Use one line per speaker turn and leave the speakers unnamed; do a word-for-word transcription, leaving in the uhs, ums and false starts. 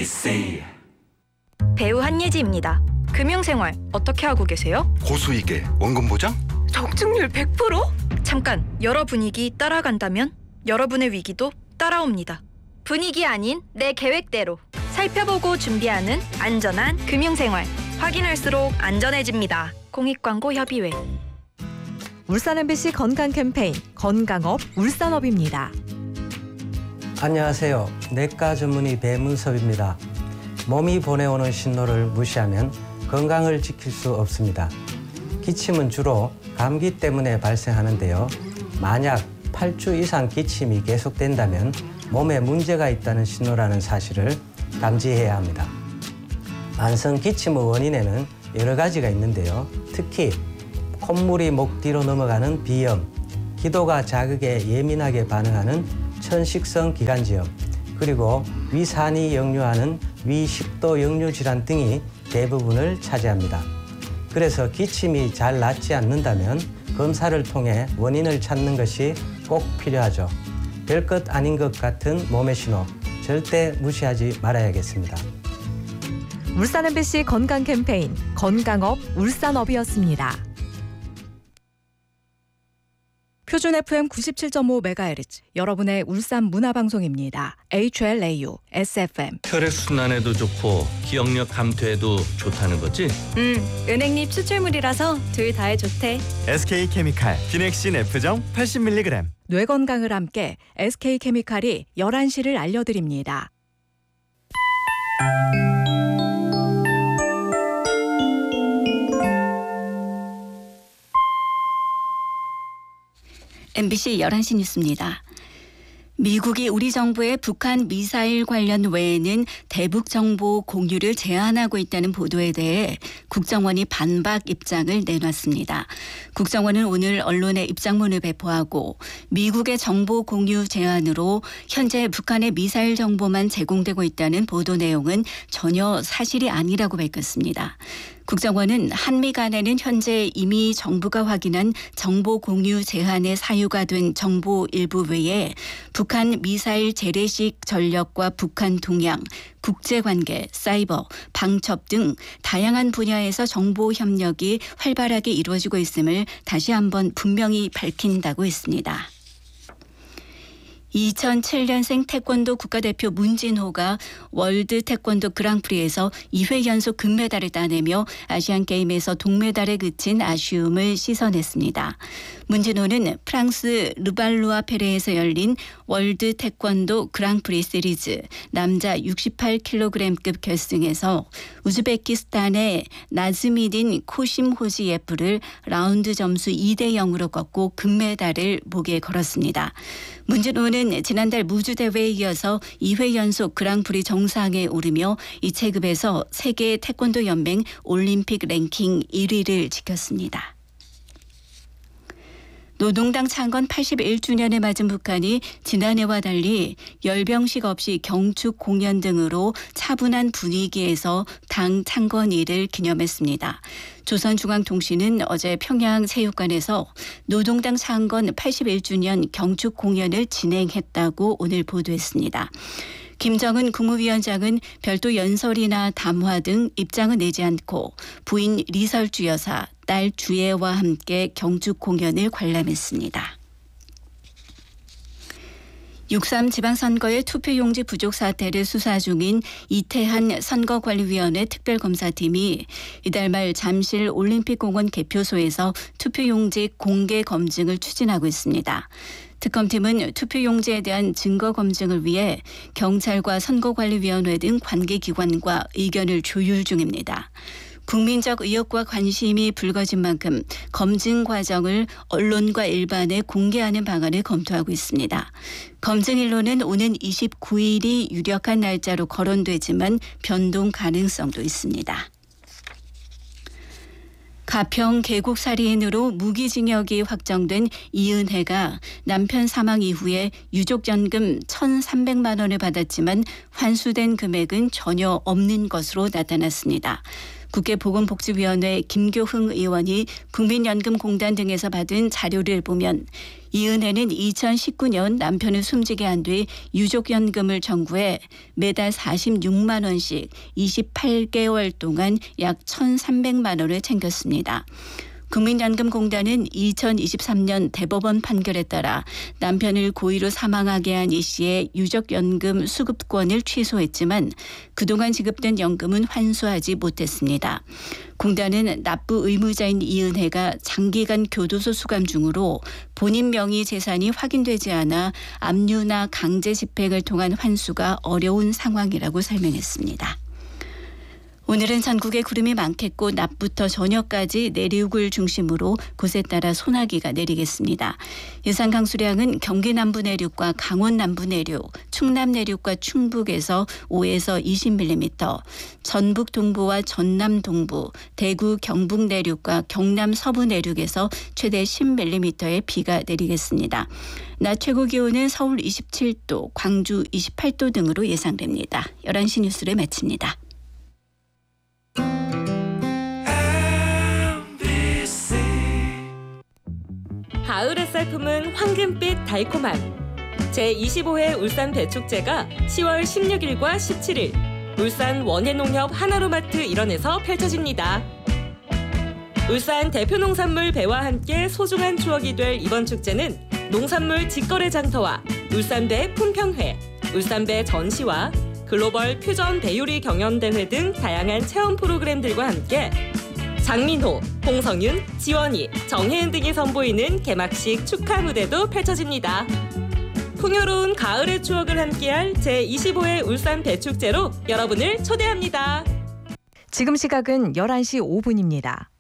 엠비씨
배우 한예지입니다. 금융생활 어떻게 하고 계세요?
고수익에 원금 보장?
적중률 백 퍼센트? 잠깐, 여러 분위기 따라간다면 여러분의 위기도 따라옵니다. 분위기 아닌 내 계획대로 살펴보고 준비하는 안전한 금융생활. 확인할수록 안전해집니다. 공익광고협의회.
울산 엠비씨 건강 캠페인 건강업 울산업입니다.
안녕하세요. 내과 전문의 배문섭입니다. 몸이 보내오는 신호를 무시하면 건강을 지킬 수 없습니다. 기침은 주로 감기 때문에 발생하는데요. 만약 팔 주 이상 기침이 계속된다면 몸에 문제가 있다는 신호라는 사실을 감지해야 합니다. 만성 기침의 원인에는 여러 가지가 있는데요. 특히 콧물이 목 뒤로 넘어가는 비염, 기도가 자극에 예민하게 반응하는 천식성 기관지염, 그리고 위산이 역류하는 위식도 역류 질환 등이 대부분을 차지합니다. 그래서 기침이 잘 낫지 않는다면 검사를 통해 원인을 찾는 것이 꼭 필요하죠. 별것 아닌 것 같은 몸의 신호, 절대 무시하지 말아야겠습니다.
울산 엠비씨 건강 캠페인 건강업 울산업이었습니다. 표준 에프엠 구십칠 점 오 메가헤르츠 여러분의 울산 문화방송입니다. 에이치엘에이유 에스에프엠.
혈액순환에도 좋고 기억력 감퇴에도 좋다는 거지?
음, 은행잎 추출물이라서 둘 다에 좋대.
에스케이케미칼 기넥신 F정 팔십 밀리그램.
뇌 건강을 함께 에스케이케미칼이 열한 시를 알려드립니다.
엠비씨 열한 시 뉴스입니다. 미국이 우리 정부의 북한 미사일 관련 외에는 대북 정보 공유를 제한하고 있다는 보도에 대해 국정원이 반박 입장을 내놨습니다. 국정원은 오늘 언론에 입장문을 배포하고 미국의 정보 공유 제한으로 현재 북한의 미사일 정보만 제공되고 있다는 보도 내용은 전혀 사실이 아니라고 밝혔습니다. 국정원은 한미 간에는 현재 이미 정부가 확인한 정보 공유 제한에 사유가 된 정보 일부 외에 북한 미사일 재래식 전력과 북한 동향, 국제관계, 사이버, 방첩 등 다양한 분야에서 정보 협력이 활발하게 이루어지고 있음을 다시 한번 분명히 밝힌다고 했습니다. 이천칠 년생 태권도 국가대표 문진호가 월드 태권도 그랑프리에서 이 회 연속 금메달을 따내며 아시안게임에서 동메달에 그친 아쉬움을 씻어냈습니다. 문진호는 프랑스 르발루아 페레에서 열린 월드 태권도 그랑프리 시리즈 남자 육십팔 킬로그램급 결승에서 우즈베키스탄의 나즈미딘 코심호지예프를 라운드 점수 이 대 영으로 꺾고 금메달을 목에 걸었습니다. 문진호는 지난달 무주대회에 이어서 이 회 연속 그랑프리 정상에 오르며 이 체급에서 세계 태권도 연맹 올림픽 랭킹 일 위를 지켰습니다. 노동당 창건 팔십일 주년을 맞은 북한이 지난해와 달리 열병식 없이 경축 공연 등으로 차분한 분위기에서 당 창건일을 기념했습니다. 조선중앙통신은 어제 평양 체육관에서 노동당 창건 팔십일 주년 경축 공연을 진행했다고 오늘 보도했습니다. 김정은 국무위원장은 별도 연설이나 담화 등 입장을 내지 않고 부인 리설주 여사, 딸 주예와 함께 경축 공연을 관람했습니다. 육삼 지방선거의 투표용지 부족 사태를 수사 중인 이태한 선거관리위원회 특별검사팀이 이달 말 잠실 올림픽공원 개표소에서 투표용지 공개 검증을 추진하고 있습니다. 특검팀은 투표용지에 대한 증거 검증을 위해 경찰과 선거관리위원회 등 관계기관과 의견을 조율 중입니다. 국민적 의혹과 관심이 불거진 만큼 검증 과정을 언론과 일반에 공개하는 방안을 검토하고 있습니다. 검증일로는 오는 이십구 일이 유력한 날짜로 거론되지만 변동 가능성도 있습니다. 가평 계곡살인으로 무기징역이 확정된 이은혜가 남편 사망 이후에 유족연금 천삼백만 원을 받았지만 환수된 금액은 전혀 없는 것으로 나타났습니다. 국회 보건복지위원회 김교흥 의원이 국민연금공단 등에서 받은 자료를 보면 이은혜는 이천십구 년 남편을 숨지게 한 뒤 유족연금을 청구해 매달 사십육만 원씩 이십팔 개월 동안 약 천삼백만 원을 챙겼습니다. 국민연금공단은 이천이십삼 년 대법원 판결에 따라 남편을 고의로 사망하게 한 이 씨의 유족연금 수급권을 취소했지만 그동안 지급된 연금은 환수하지 못했습니다. 공단은 납부 의무자인 이은혜가 장기간 교도소 수감 중으로 본인 명의 재산이 확인되지 않아 압류나 강제 집행을 통한 환수가 어려운 상황이라고 설명했습니다. 오늘은 전국에 구름이 많겠고 낮부터 저녁까지 내륙을 중심으로 곳에 따라 소나기가 내리겠습니다. 예상 강수량은 경기 남부 내륙과 강원 남부 내륙, 충남 내륙과 충북에서 오에서 이십 밀리미터, 전북 동부와 전남 동부, 대구 경북 내륙과 경남 서부 내륙에서 최대 십 밀리미터의 비가 내리겠습니다. 낮 최고 기온은 서울 이십칠 도, 광주 이십팔 도 등으로 예상됩니다. 열한 시 뉴스를 마칩니다.
가을 햇살 품은 황금빛 달콤함. 제이십오 회 울산 배축제가 시월 십육 일과 십칠 일 울산 원예농협 하나로마트 일원에서 펼쳐집니다. 울산 대표 농산물 배와 함께 소중한 추억이 될 이번 축제는 농산물 직거래 장터와 울산배 품평회, 울산배 전시와 글로벌 퓨전 배요리 경연대회 등 다양한 체험 프로그램들과 함께 장민호, 홍성윤, 지원이, 정혜은 등이 선보이는 개막식 축하 무대도 펼쳐집니다. 풍요로운 가을의 추억을 함께할 제이십오 회 울산 배축제로 여러분을 초대합니다.
지금 시각은 열한 시 오 분입니다.